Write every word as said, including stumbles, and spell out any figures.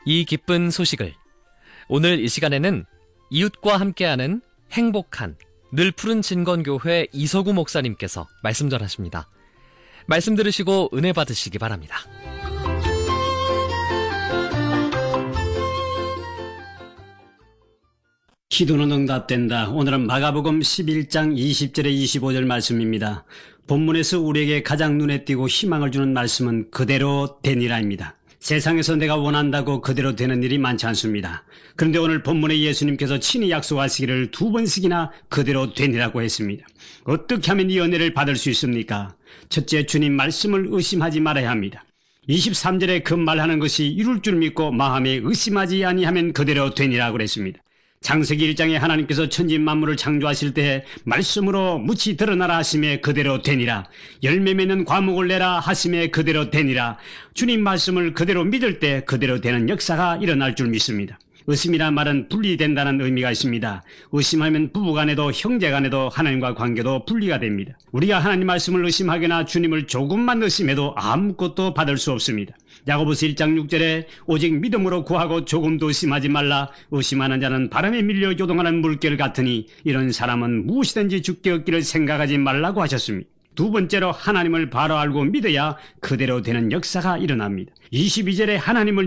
이 기쁜 소식을 오늘 이 시간에는 이웃과 함께하는 행복한 늘 푸른 진건교회 이서구 목사님께서 말씀 전하십니다. 말씀 들으시고 은혜 받으시기 바랍니다. 기도는 응답된다. 오늘은 마가복음 십일 장 이십 절에 이십오 절 말씀입니다. 본문에서 우리에게 가장 눈에 띄고 희망을 주는 말씀은 그대로 되니라입니다. 세상에서 내가 원한다고 그대로 되는 일이 많지 않습니다. 그런데 오늘 본문에 예수님께서 친히 약속하시기를 두 번씩이나 그대로 되니라고 했습니다. 어떻게 하면 이 은혜를 받을 수 있습니까? 첫째, 주님 말씀을 의심하지 말아야 합니다. 이십삼 절에 그 말하는 것이 이룰 줄 믿고 마음에 의심하지 아니하면 그대로 되니라고 그랬습니다. 창세기 일 장에 하나님께서 천지 만물을 창조하실 때 말씀으로 무치 드러나라 하심에 그대로 되니라. 열매 맺는 과목을 내라 하심에 그대로 되니라. 주님 말씀을 그대로 믿을 때 그대로 되는 역사가 일어날 줄 믿습니다. 의심이란 말은 분리된다는 의미가 있습니다. 의심하면 부부간에도 형제간에도 하나님과 관계도 분리가 됩니다. 우리가 하나님 말씀을 의심하거나 주님을 조금만 의심해도 아무것도 받을 수 없습니다. 야고보서 일 장 육 절에 오직 믿음으로 구하고 조금도 의심하지 말라. 의심하는 자는 바람에 밀려 요동하는 물결 같으니 이런 사람은 무엇이든지 죽게 얻기를 생각하지 말라고 하셨습니다. 두 번째로 하나님을 바로 알고 믿어야 그대로 되는 역사가 일어납니다. 이십이 절에 하나님을